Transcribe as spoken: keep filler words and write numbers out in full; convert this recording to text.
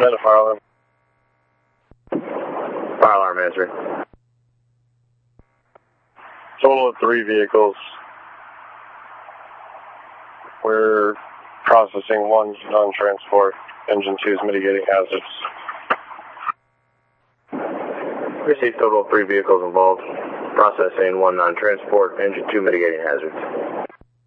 a fire alarm. Fire alarm answering. Total of three vehicles. We're processing one non-transport. Engine two is mitigating hazards. Received total of three vehicles involved. Processing one non-transport. Engine two mitigating hazards.